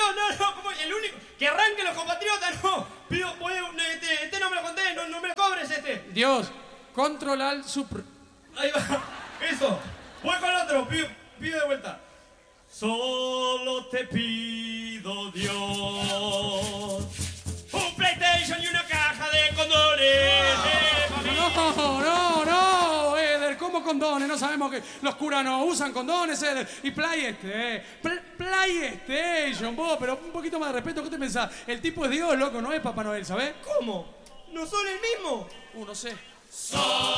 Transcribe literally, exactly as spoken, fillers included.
No, no, no, como el único. Que arranque los compatriotas, no. Pido, voy, este, este no me lo conté, no, no me lo cobres este. Dios, control al supr... Ahí va. Eso. Voy con otro, pido, pido de vuelta. Solo te pido, Dios, un PlayStation y una caja de condones. No, no, no, Eder, ¿cómo condones? No sabemos que los curas no usan condones, Eder. Y PlayStation, Pl PlayStation, vos, pero un poquito más de respeto, ¿qué te pensás? El tipo es Dios, loco, no es Papá Noel, ¿sabés? ¿Cómo? ¿No son el mismo? Uh, no sé. Son